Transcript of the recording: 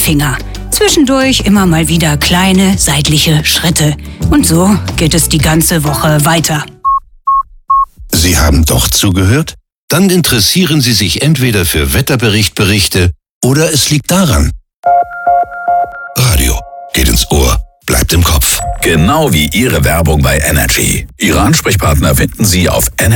Finger. Zwischendurch immer mal wieder kleine seitliche Schritte. Und so geht es die ganze Woche weiter. Sie haben doch zugehört? Dann interessieren Sie sich entweder für Wetterberichte oder es liegt daran. Radio geht ins Ohr, bleibt im Kopf. Genau wie Ihre Werbung bei Energy. Ihre Ansprechpartner finden Sie auf